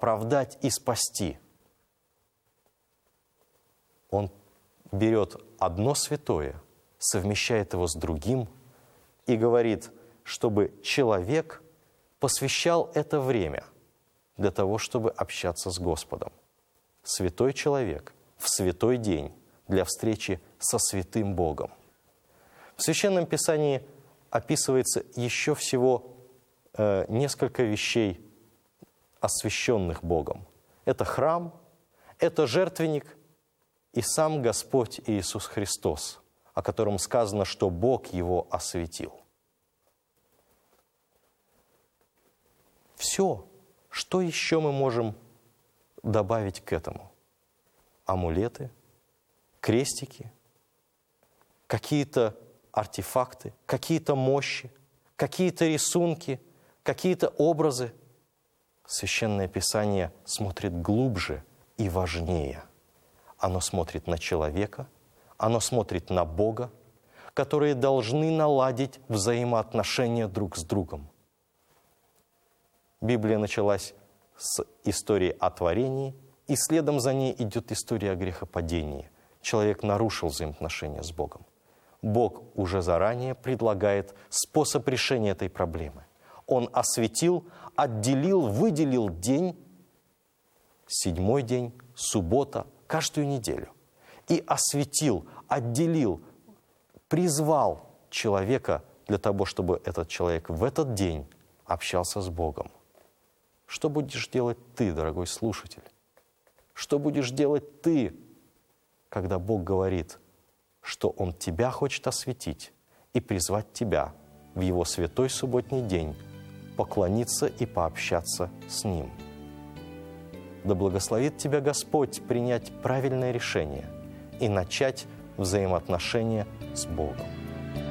оправдать и спасти. Он берет одно святое, совмещает его с другим и говорит, чтобы человек посвящал это время для того, чтобы общаться с Господом. Святой человек в святой день для встречи со святым Богом. В Священном Писании описывается еще всего несколько вещей, освященных Богом. Это храм, это жертвенник и сам Господь Иисус Христос, о котором сказано, что Бог его осветил. Все, что еще мы можем добавить к этому? Амулеты, крестики, какие-то артефакты, какие-то мощи, какие-то рисунки, какие-то образы. Священное Писание смотрит глубже и важнее. Оно смотрит на человека, оно смотрит на Бога, которые должны наладить взаимоотношения друг с другом. Библия началась с истории о творении, и следом за ней идет история о грехопадении. Человек нарушил взаимоотношения с Богом. Бог уже заранее предлагает способ решения этой проблемы. Он осветил, отделил, выделил день, 7-й день, суббота, каждую неделю. И осветил, отделил, призвал человека для того, чтобы этот человек в этот день общался с Богом. Что будешь делать ты, дорогой слушатель? Что будешь делать ты, когда Бог говорит, что Он тебя хочет осветить и призвать тебя в Его святой субботний день поклониться и пообщаться с Ним? Да благословит тебя Господь принять правильное решение и начать взаимоотношения с Богом.